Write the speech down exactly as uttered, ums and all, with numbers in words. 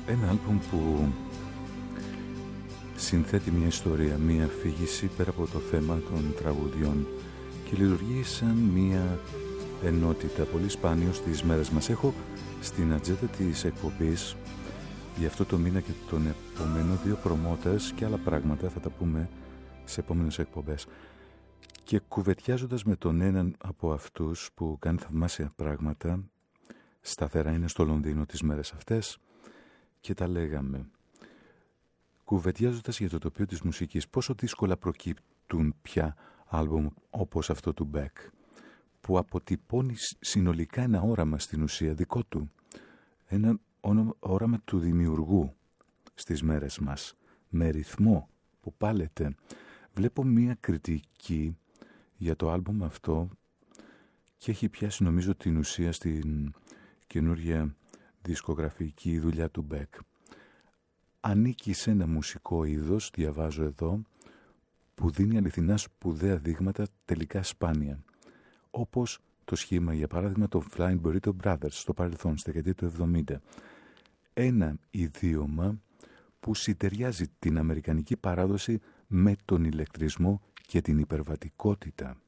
Ένα άλμπουμ που συνθέτει μια ιστορία, μια αφήγηση πέρα από το θέμα των τραγουδιών και λειτουργεί σαν μια ενότητα, πολύ σπάνιο στις μέρες μας. Έχω στην ατζέντα της εκπομπής για αυτό το μήνα και τον επόμενο δύο προμότες και άλλα πράγματα, θα τα πούμε σε επόμενες εκπομπές. Και κουβεντιάζοντας με τον έναν από αυτούς που κάνει θαυμάσια πράγματα, σταθερά είναι στο Λονδίνο τις μέρες αυτές, και τα λέγαμε, κουβεντιάζοντας για το τοπίο της μουσικής, πόσο δύσκολα προκύπτουν πια άλμπουμ όπως αυτό του Beck, που αποτυπώνει συνολικά ένα όραμα στην ουσία δικό του, ένα όραμα του δημιουργού στις μέρες μας, με ρυθμό που πάλεται. Βλέπω μία κριτική για το άλμπουμ αυτό και έχει πιάσει νομίζω την ουσία στην καινούργια δισκογραφική δουλειά του Beck. Ανήκει σε ένα μουσικό είδος, διαβάζω εδώ, που δίνει αληθινά σπουδαία δείγματα τελικά σπάνια. Όπως το σχήμα, για παράδειγμα, των Flying Burrito Brothers στο παρελθόν, στα δεκαετία του εβδομήντα. Ένα ιδίωμα που συντεριάζει την αμερικανική παράδοση με τον ηλεκτρισμό και την υπερβατικότητα.